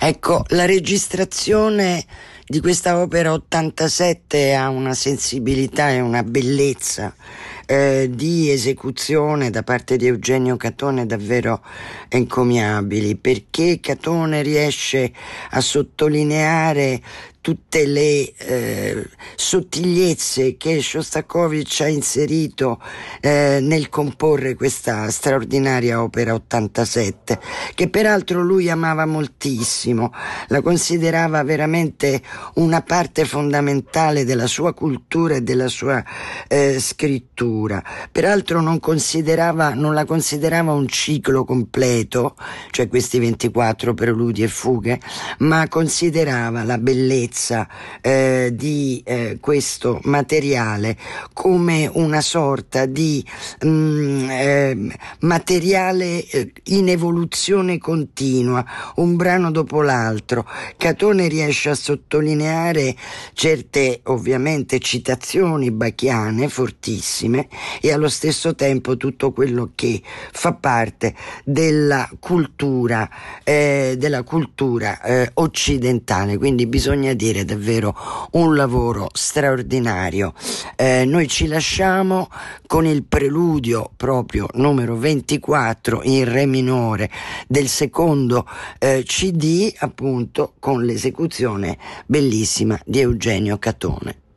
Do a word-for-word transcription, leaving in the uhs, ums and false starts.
Ecco, la registrazione di questa opera ottantasette ha una sensibilità e una bellezza eh, di esecuzione da parte di Eugenio Catone davvero encomiabili, perché Catone riesce a sottolineare tutte le eh, sottigliezze che Shostakovich ha inserito eh, nel comporre questa straordinaria opera ottantasette, che peraltro lui amava moltissimo, la considerava veramente una parte fondamentale della sua cultura e della sua eh, scrittura. Peraltro non considerava, non la considerava un ciclo completo, cioè questi ventiquattro preludi e fughe, ma considerava la bellezza Eh, di eh, questo materiale come una sorta di mh, eh, materiale eh, in evoluzione continua, un brano dopo l'altro. Catone riesce a sottolineare certe, ovviamente, citazioni bachiane fortissime e allo stesso tempo tutto quello che fa parte della cultura eh, della cultura eh, occidentale, quindi bisogna dire davvero un lavoro straordinario. Eh, noi ci lasciamo con il preludio proprio numero ventiquattro in re minore del secondo eh, C D, appunto con l'esecuzione bellissima di Eugenio Catone.